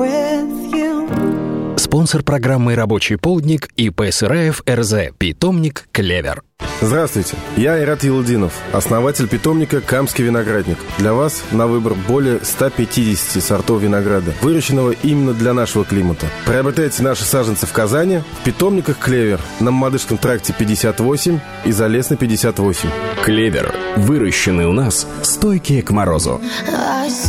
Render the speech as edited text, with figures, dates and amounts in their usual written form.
with you. Спонсор программы «Рабочий полдник» ИП Сыраев РЗ. Питомник «Клевер». Здравствуйте, я Айрат Елдинов, основатель питомника «Камский виноградник». Для вас на выбор более 150 сортов винограда, выращенного именно для нашего климата. Приобретайте наши саженцы в Казани, в питомниках «Клевер» на Мамадышском тракте 58 и Залесной 58. «Клевер». Выращенные у нас, стойкие к морозу.